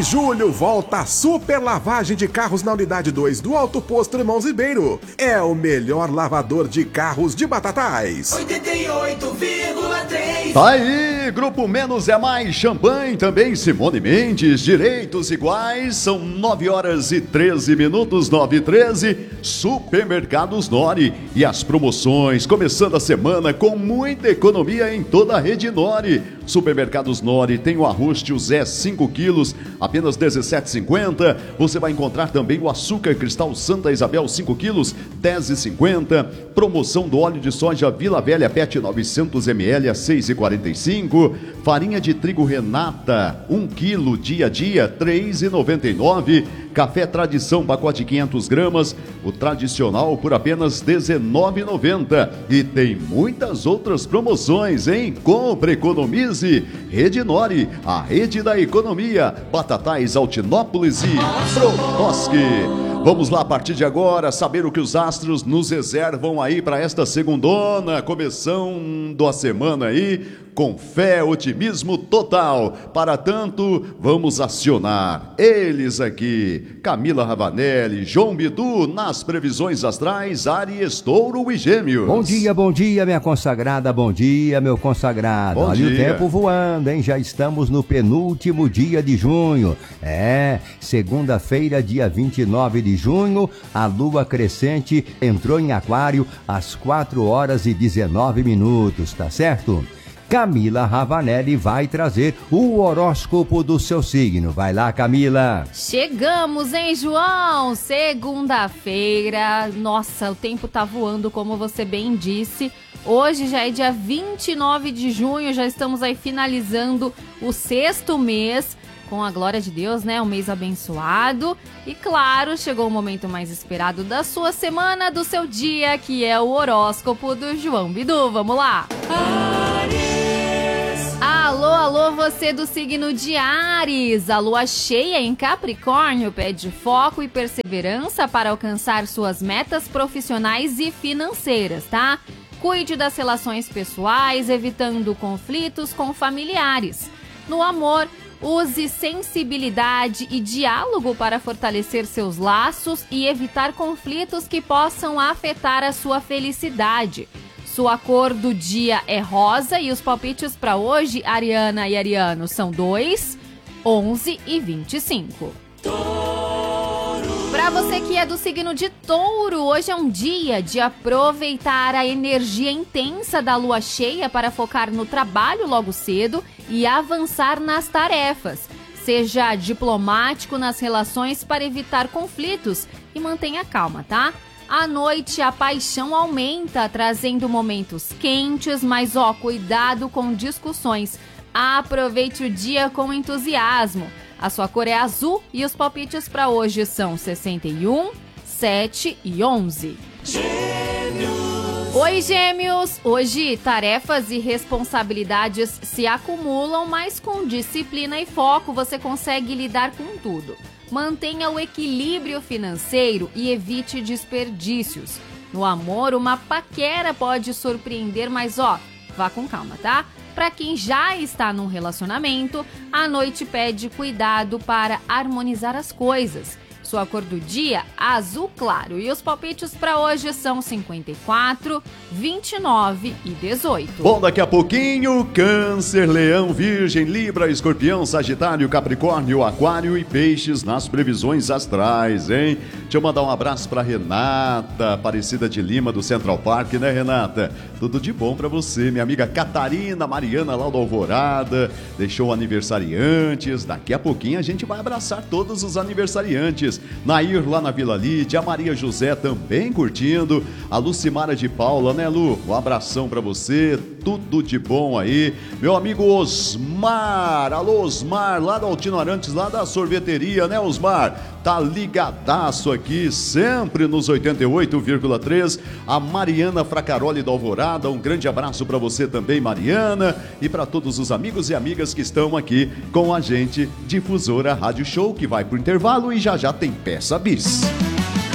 Em julho, volta a super lavagem de carros na unidade 2 do Alto Posto Irmãos Ribeiro. É o melhor lavador de carros de Batatais. 88,3. Tá aí, Grupo Menos é Mais, champanhe também, Simone Mendes, direitos iguais, são 9h13, 9h13, Supermercados Nori e as promoções, começando a semana com muita economia em toda a rede Nori. Supermercados Nori tem o arroz Tio Zé 5 quilos, apenas R$17,50. Você vai encontrar também o açúcar cristal Santa Isabel 5 quilos, R$10,50. Promoção do óleo de soja Vila Velha PET 900 ml a R$6,45. Farinha de trigo Renata 1 quilo dia a dia, R$3,99. Café Tradição, pacote 500 gramas, o tradicional por apenas R$19,90. E tem muitas outras promoções, hein? Compre, economize. Rede Nori, a rede da economia. Batatais, Altinópolis e Protoski. Vamos lá, a partir de agora, saber o que os astros nos reservam aí para esta segundona, começando a semana aí, com fé, otimismo total. Para tanto, vamos acionar eles aqui, Camila Ravanelli, João Bidu, nas previsões astrais, Áries, Touro e Gêmeos. Bom dia, minha consagrada, bom dia, meu consagrado. Bom Olha dia. O tempo voando, hein? Já estamos no penúltimo dia de junho. Segunda-feira, dia 29 de junho, a lua crescente entrou em Aquário às 4h19, tá certo? Camila Ravanelli vai trazer o horóscopo do seu signo. Vai lá, Camila. Chegamos, hein, João? Segunda-feira. Nossa, o tempo tá voando, como você bem disse. Hoje já é dia 29 de junho, já estamos aí finalizando o 6º mês. Com a glória de Deus, né? Um mês abençoado. E claro, chegou o momento mais esperado da sua semana, do seu dia, que é o horóscopo do João Bidu. Vamos lá! Alô, você do signo de Áries. A lua cheia em Capricórnio pede foco e perseverança para alcançar suas metas profissionais e financeiras, tá? Cuide das relações pessoais, evitando conflitos com familiares. No amor, use sensibilidade e diálogo para fortalecer seus laços e evitar conflitos que possam afetar a sua felicidade. Sua cor do dia é rosa e os palpites para hoje, Ariana e Ariano, são 2, 11 e 25. Para você que é do signo de Touro, hoje é um dia de aproveitar a energia intensa da lua cheia para focar no trabalho logo cedo e avançar nas tarefas. Seja diplomático nas relações para evitar conflitos e mantenha calma, tá? À noite, a paixão aumenta, trazendo momentos quentes, mas cuidado com discussões. Aproveite o dia com entusiasmo. A sua cor é azul e os palpites para hoje são 61, 7 e 11. Oi, Gêmeos! Hoje, tarefas e responsabilidades se acumulam, mas com disciplina e foco você consegue lidar com tudo. Mantenha o equilíbrio financeiro e evite desperdícios. No amor, uma paquera pode surpreender, mas vá com calma, tá? Para quem já está num relacionamento, a noite pede cuidado para harmonizar as coisas. Sua cor do dia, azul claro. E os palpites para hoje são 54, 29 e 18. Bom, daqui a pouquinho, Câncer, Leão, Virgem, Libra, Escorpião, Sagitário, Capricórnio, Aquário e Peixes nas previsões astrais, hein? Deixa eu mandar um abraço para Renata, Aparecida de Lima, do Central Park, né, Renata? Tudo de bom para você. Minha amiga Catarina, Mariana, lá do Alvorada, deixou aniversariantes. Daqui a pouquinho a gente vai abraçar todos os aniversariantes. Nair lá na Vila Lídia, a Maria José também curtindo, a Lucimara de Paula, né, Lu? Um abração pra você, tudo de bom aí. Meu amigo Osmar, alô Osmar, lá do Altino Arantes, lá da sorveteria, né, Osmar? Tá ligadaço aqui, sempre nos 88,3. A Mariana Fracaroli da Alvorada, um grande abraço pra você também, Mariana, e pra todos os amigos e amigas que estão aqui com a gente, Difusora Rádio Show, que vai pro intervalo e já tem Peça Bis.